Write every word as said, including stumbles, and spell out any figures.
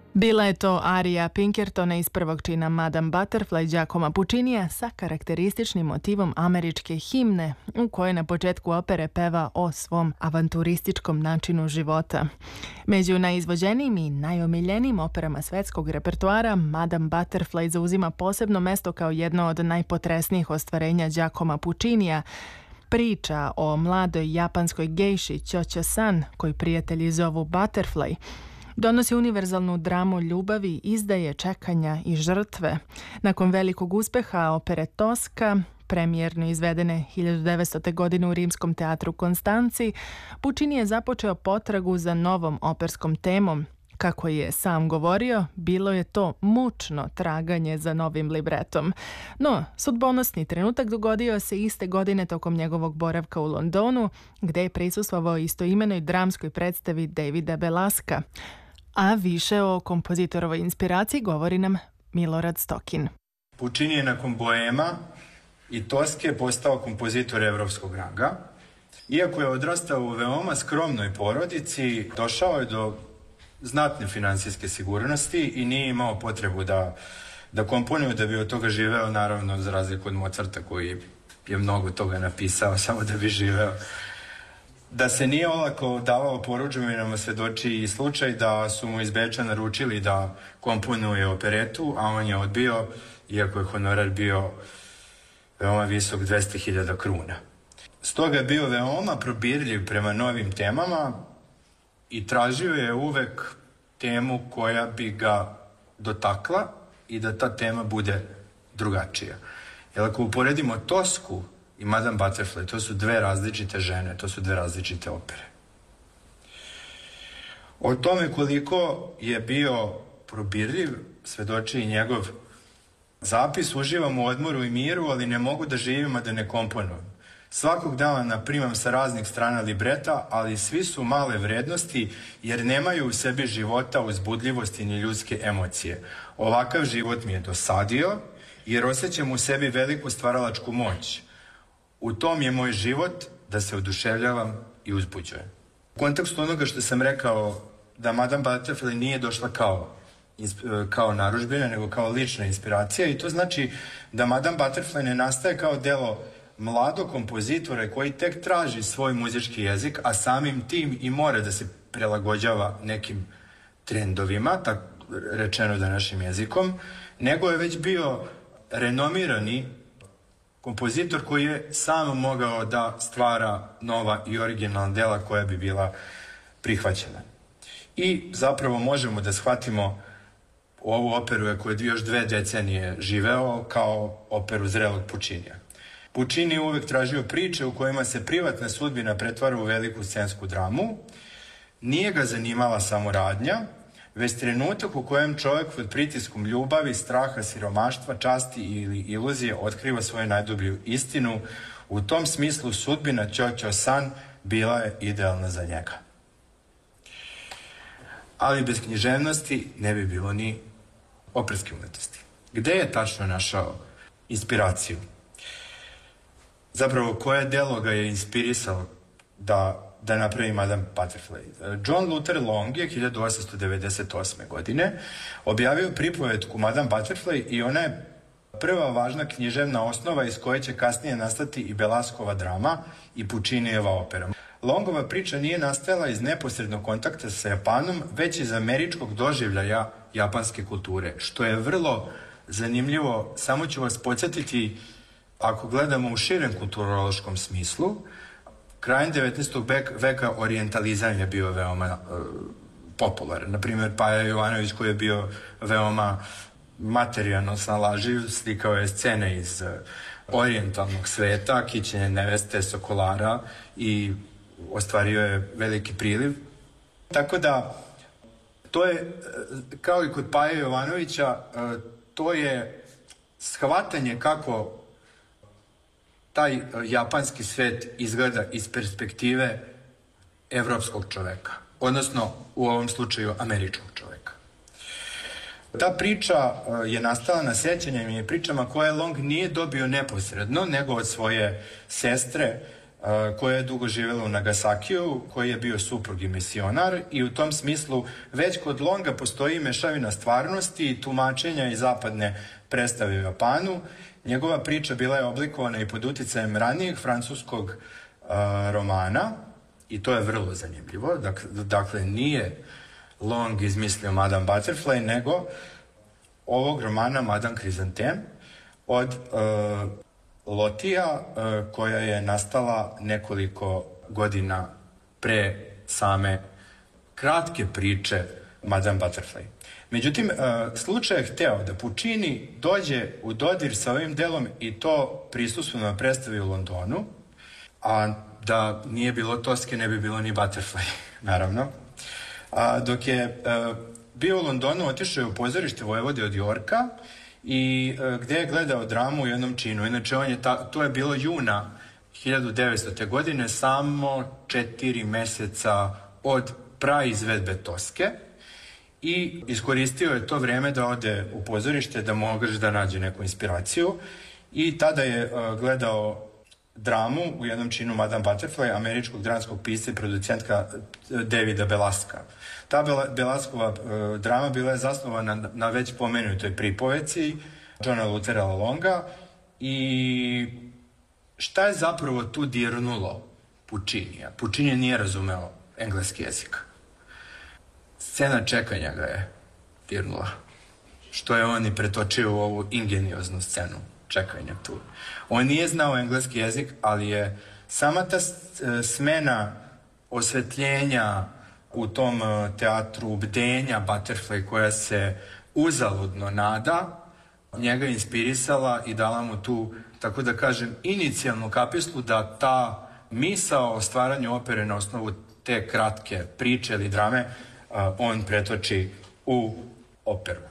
Bila je to arija Pinkertona iz prvog čina Madame Butterfly Giacomo Puccinija sa karakterističnim motivom američke himne u kojoj na početku opere peva o svom avanturističkom načinu života. Među najizvođenijim i najomiljenijim operama svetskog repertoara Madame Butterfly zauzima posebno mesto kao jedno od najpotresnijih ostvarenja Giacomo Puccinija. Priča o mladoj japanskoj gejši Cho-Cho-san, koju prijatelji zovu Butterfly, donosi univerzalnu dramu ljubavi, izdaje, čekanja i žrtve. Nakon velikog uspeha opere Tosca, premijerno izvedene hiljadu devetstote. godine u Rimskom teatru Konstanci, Puccini je započeo potragu za novom operskom temom. Kako je sam govorio, bilo je to mučno traganje za novim libretom. No, sudbonosni trenutak dogodio se iste godine tokom njegovog boravka u Londonu, gde je prisustvovao istoimenoj dramskoj predstavi Davida Belaska. A više o kompozitorovoj inspiraciji govori nam Milorad Stokin. Puccini je nakon Boema i Toske postao kompozitor evropskog ranga. Iako je odrastao u veoma skromnoj porodici, došao je do znatne finansijske sigurnosti i nije imao potrebu da, da komponuje, da bi od toga živeo, naravno za razliku od Mozarta koji je mnogo toga napisao samo da bi živeo. Da se nije olako davao porudžbinama svedoči i slučaj da su mu iz Beča naručili da komponuje operetu, a on je odbio, iako je honorar bio veoma visok, dvesta hiljada kruna. Stoga je bio veoma probirljiv prema novim temama i tražio je uvek temu koja bi ga dotakla i da ta tema bude drugačija. Jer ako uporedimo Tosku i Madame Butterfly, to su dve različite žene, to su dve različite opere. O tome koliko je bio probirljiv svedoči i njegov zapis: uživam u odmoru i miru, ali ne mogu da živim, a da ne komponujem. Svakog dana primam sa raznih strana libreta, ali svi su male vrednosti jer nemaju u sebi života, uzbudljivosti ni ljudske emocije. Ovakav život mi je dosadio jer osjećam u sebi veliku stvaralačku moć. U tom je moj život da se oduševljavam i uzbuđujem. U kontekstu onoga što sam rekao da Madame Butterfly nije došla kao, kao narudžbina, nego kao lična inspiracija, i to znači da Madame Butterfly ne nastaje kao delo mladog kompozitora koji tek traži svoj muzički jezik, a samim tim i mora da se prilagođava nekim trendovima, tako rečeno današnjim jezikom, nego je već bio renomirani kompozitor koji je sam mogao da stvara nova i originalna dela koja bi bila prihvaćena. I zapravo možemo da shvatimo ovu operu koju je još dve decenije živeo kao operu zrelog Puccinija. Puccini je uvek tražio priče u kojima se privatna sudbina pretvara u veliku scensku dramu. Nije ga zanimala samo radnja, već trenutak u kojem čovjek pod pritiskom ljubavi, straha, siromaštva, časti ili iluzije otkriva svoju najdublju istinu. U tom smislu sudbina Cho-Cho-san bila je idealna za njega. Ali bez književnosti ne bi bilo ni operske umetnosti. Gde je tačno našao inspiraciju? Zapravo, koje delo ga je inspirisalo da, da napravi Madame Butterfly? John Luther Long je hiljadu osamsto devedeset osme. godine objavio pripovetku Madame Butterfly i ona je prva važna književna osnova iz koje će kasnije nastati i Belaskova drama i Puccinijeva opera. Longova priča nije nastajala iz neposrednog kontakta sa Japanom, već iz američkog doživljaja japanske kulture, što je vrlo zanimljivo. Samo ću vas podsjetiti, ako gledamo u širem kulturološkom smislu, krajem devetnaestog veka orijentalizam je bio veoma uh, popularan. Naprimjer, Paja Jovanović, koji je bio veoma materijalno snalaživ, slikao je scene iz uh, orijentalnog sveta, kićenje neveste, Sokolara, i ostvario je veliki priliv. Tako da, to je, kao i kod Paja Jovanovića, uh, to je shvatanje kako taj japanski svet izgleda iz perspektive evropskog čoveka, odnosno u ovom slučaju američkog čoveka. Ta priča je nastala na sećanjem i pričama koje Long nije dobio neposredno, nego od svoje sestre koja je dugo živjela u Nagasakiju, koji je bio suprug i misionar, i u tom smislu već kod Longa postoji mešavina stvarnosti i tumačenja i zapadne predstave u Japanu. Njegova priča bila je oblikovana i pod uticajem ranijeg francuskog a, romana, i to je vrlo zanimljivo. Dakle, dakle nije Long izmislio Madame Butterfly, nego ovog romana Madame Chrysanthème od a, Lotija, koja je nastala nekoliko godina pre same kratke priče Madame Butterfly. Međutim, slučaj je hteo da Puccini dođe u dodir sa ovim delom i to prisustveno predstavi u Londonu, a da nije bilo Toske ne bi bilo ni Butterfly, naravno. A dok je bio u Londonu, otišao je u pozorište Vojvode od Yorka i e, gde je gledao dramu u jednom činu. Inače, on je ta, to je bilo juna hiljadu devetstote. godine, samo četiri meseca od praizvedbe Toske, i iskoristio je to vreme da ode u pozorište, da može da nađe neku inspiraciju, i tada je e, gledao dramu u jednom činu Madame Butterfly američkog dramskog pisca i producentka Davida Belaska. Ta Belaskova e, drama bila je zasnovana na, na već pomenutoj pripoveci Johna Luthera Longa, i šta je zapravo tu dirnulo Puccinija? Puccini nije razumeo engleski jezik. Scena čekanja ga je dirnula, što je on i pretočio u ovu ingenioznu scenu čekanja tu. On nije znao engleski jezik, ali je sama ta smena osvetljenja u tom teatru bdenja Butterfly, koja se uzaludno nada, njega inspirisala i dala mu tu, tako da kažem, inicijalnu kapislu da ta misao o stvaranju opere na osnovu te kratke priče ili drame on pretoči u operu.